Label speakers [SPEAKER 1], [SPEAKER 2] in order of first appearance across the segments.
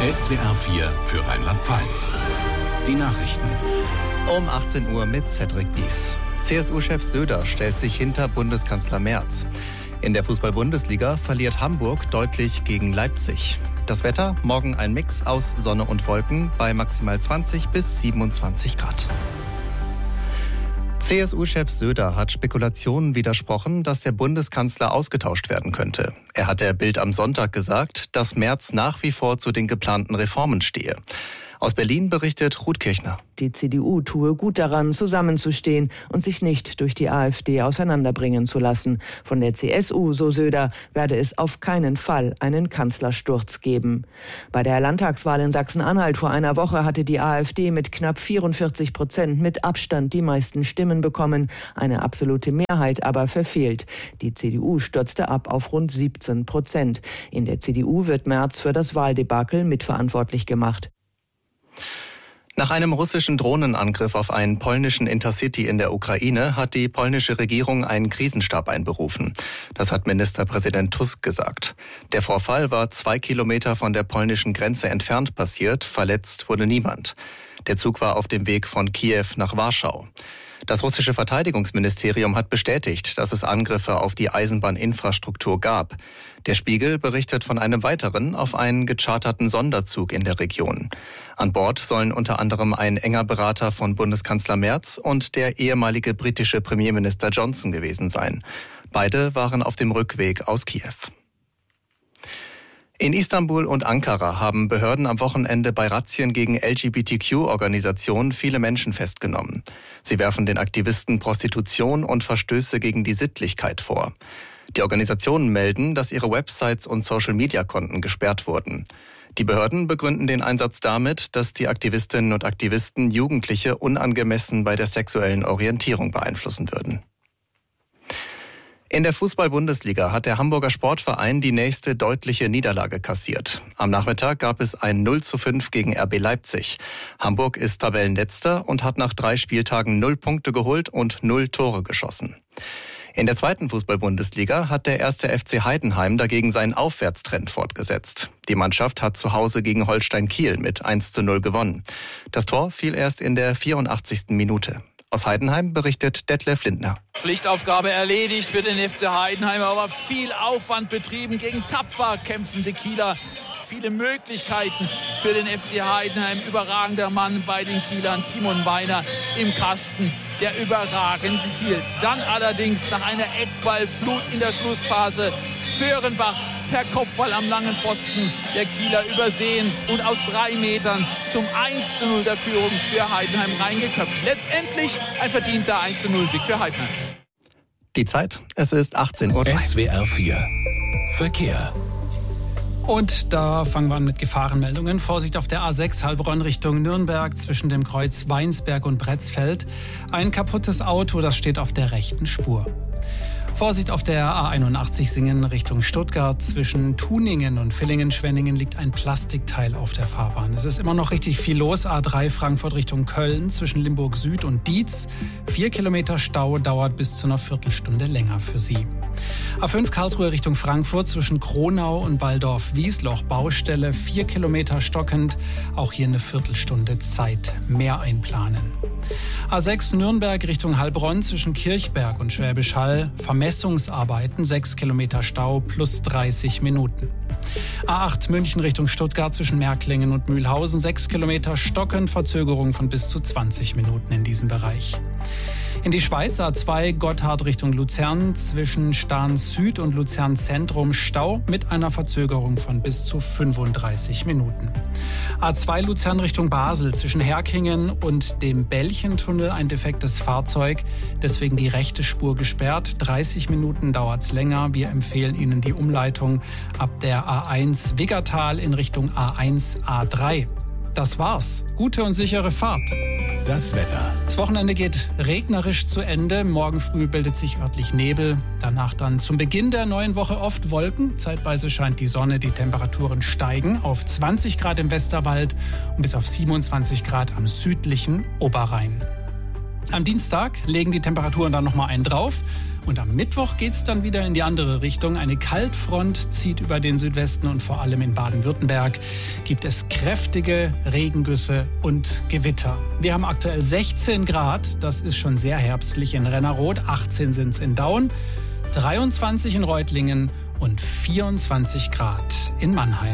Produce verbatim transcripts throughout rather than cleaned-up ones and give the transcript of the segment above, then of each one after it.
[SPEAKER 1] S W R vier für Rheinland-Pfalz. Die Nachrichten.
[SPEAKER 2] Um achtzehn Uhr mit Cedric Bies. C S U-Chef Söder stellt sich hinter Bundeskanzler Merz. In der Fußball-Bundesliga verliert Hamburg deutlich gegen Leipzig. Das Wetter, morgen ein Mix aus Sonne und Wolken bei maximal zwanzig bis siebenundzwanzig Grad. C S U-Chef Söder hat Spekulationen widersprochen, dass der Bundeskanzler ausgetauscht werden könnte. Er hat der Bild am Sonntag gesagt, dass Merz nach wie vor zu den geplanten Reformen stehe. Aus Berlin berichtet Ruth Kirchner.
[SPEAKER 3] Die C D U tue gut daran, zusammenzustehen und sich nicht durch die AfD auseinanderbringen zu lassen. Von der C S U, so Söder, werde es auf keinen Fall einen Kanzlersturz geben. Bei der Landtagswahl in Sachsen-Anhalt vor einer Woche hatte die AfD mit knapp vierundvierzig Prozent mit Abstand die meisten Stimmen bekommen, eine absolute Mehrheit aber verfehlt. Die C D U stürzte ab auf rund siebzehn Prozent. In der C D U wird Merz für das Wahldebakel mitverantwortlich gemacht.
[SPEAKER 2] Nach einem russischen Drohnenangriff auf einen polnischen Intercity in der Ukraine hat die polnische Regierung einen Krisenstab einberufen. Das hat Ministerpräsident Tusk gesagt. Der Vorfall war zwei Kilometer von der polnischen Grenze entfernt passiert. Verletzt wurde niemand. Der Zug war auf dem Weg von Kiew nach Warschau. Das russische Verteidigungsministerium hat bestätigt, dass es Angriffe auf die Eisenbahninfrastruktur gab. Der Spiegel berichtet von einem weiteren auf einen gecharterten Sonderzug in der Region. An Bord sollen unter anderem ein enger Berater von Bundeskanzler Merz und der ehemalige britische Premierminister Johnson gewesen sein. Beide waren auf dem Rückweg aus Kiew. In Istanbul und Ankara haben Behörden am Wochenende bei Razzien gegen L G B T Q-Organisationen viele Menschen festgenommen. Sie werfen den Aktivisten Prostitution und Verstöße gegen die Sittlichkeit vor. Die Organisationen melden, dass ihre Websites und Social-Media-Konten gesperrt wurden. Die Behörden begründen den Einsatz damit, dass die Aktivistinnen und Aktivisten Jugendliche unangemessen bei der sexuellen Orientierung beeinflussen würden. In der Fußball-Bundesliga hat der Hamburger Sportverein die nächste deutliche Niederlage kassiert. Am Nachmittag gab es ein null zu fünf gegen R B Leipzig. Hamburg ist Tabellenletzter und hat nach drei Spieltagen null Punkte geholt und null Tore geschossen. In der zweiten Fußball-Bundesliga hat der erste F C Heidenheim dagegen seinen Aufwärtstrend fortgesetzt. Die Mannschaft hat zu Hause gegen Holstein Kiel mit eins zu null gewonnen. Das Tor fiel erst in der vierundachtzigsten Minute. Aus Heidenheim berichtet Detlef Lindner.
[SPEAKER 4] Pflichtaufgabe erledigt für den F C Heidenheim, aber viel Aufwand betrieben gegen tapfer kämpfende Kieler. Viele Möglichkeiten für den F C Heidenheim. Überragender Mann bei den Kielern, Timon Weiner im Kasten, der überragend hielt. Dann allerdings nach einer Eckballflut in der Schlussphase Föhrenbach per Kopfball am langen Pfosten der Kieler übersehen und aus drei Metern zum eins zu null der Führung für Heidenheim reingeköpft. Letztendlich ein verdienter eins zu null Sieg für Heidenheim.
[SPEAKER 2] Die Zeit, es ist achtzehn Uhr.
[SPEAKER 1] S W R vier Verkehr.
[SPEAKER 5] Und da fangen wir an mit Gefahrenmeldungen. Vorsicht auf der A sechs Heilbronn Richtung Nürnberg zwischen dem Kreuz Weinsberg und Bretzfeld. Ein kaputtes Auto, das steht auf der rechten Spur. Vorsicht auf der A einundachtzig Singen Richtung Stuttgart. Zwischen Tuningen und Villingen-Schwenningen liegt ein Plastikteil auf der Fahrbahn. Es ist immer noch richtig viel los. A drei Frankfurt Richtung Köln zwischen Limburg Süd und Dietz. Vier Kilometer Stau, dauert bis zu einer Viertelstunde länger für Sie. A fünf Karlsruhe Richtung Frankfurt zwischen Kronau und Waldorf-Wiesloch. Baustelle, vier Kilometer stockend. Auch hier eine Viertelstunde Zeit. Mehr einplanen. A sechs Nürnberg Richtung Heilbronn zwischen Kirchberg und Schwäbisch Hall. Vermessungsarbeiten, sechs Kilometer Stau plus dreißig Minuten. A acht München Richtung Stuttgart zwischen Märklingen und Mühlhausen. sechs Kilometer stockend, Verzögerung von bis zu zwanzig Minuten in diesem Bereich. In die Schweiz A zwei Gotthard Richtung Luzern zwischen Stahns Süd und Luzern Zentrum Stau mit einer Verzögerung von bis zu fünfunddreißig Minuten. A zwei Luzern Richtung Basel zwischen Herkingen und dem Bällchentunnel ein defektes Fahrzeug, deswegen die rechte Spur gesperrt. dreißig Minuten dauert's länger. Wir empfehlen Ihnen die Umleitung ab der A eins Wiggertal in Richtung A eins A drei. Das war's. Gute und sichere Fahrt.
[SPEAKER 1] Das Wetter.
[SPEAKER 5] Das Wochenende geht regnerisch zu Ende. Morgen früh bildet sich örtlich Nebel. Danach dann zum Beginn der neuen Woche oft Wolken. Zeitweise scheint die Sonne. Die Temperaturen steigen auf zwanzig Grad im Westerwald und bis auf siebenundzwanzig Grad am südlichen Oberrhein. Am Dienstag legen die Temperaturen dann nochmal einen drauf Und am Mittwoch geht es dann wieder in die andere Richtung. Eine Kaltfront zieht über den Südwesten und vor allem in Baden-Württemberg gibt es kräftige Regengüsse und Gewitter. Wir haben aktuell sechzehn Grad, das ist schon sehr herbstlich in Rennerroth, achtzehn sind es in Daun, dreiundzwanzig in Reutlingen und vierundzwanzig Grad in Mannheim.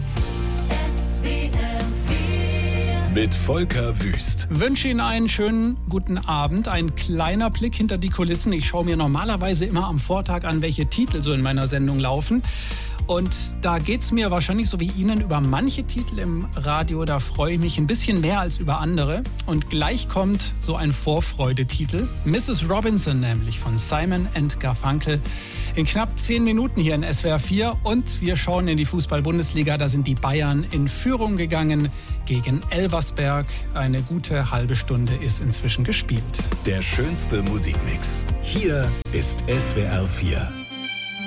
[SPEAKER 1] Mit Volker Wüst.
[SPEAKER 5] Wünsche Ihnen einen schönen guten Abend. Ein kleiner Blick hinter die Kulissen. Ich schaue mir normalerweise immer am Vortag an, welche Titel so in meiner Sendung laufen. Und da geht es mir wahrscheinlich so wie Ihnen über manche Titel im Radio. Da freue ich mich ein bisschen mehr als über andere. Und gleich kommt so ein Vorfreudetitel. Missus Robinson nämlich von Simon and Garfunkel. In knapp zehn Minuten hier in S W R vier. Und wir schauen in die Fußball-Bundesliga. Da sind die Bayern in Führung gegangen gegen Elversberg. Eine gute halbe Stunde ist inzwischen gespielt.
[SPEAKER 1] Der schönste Musikmix. Hier ist S W R vier.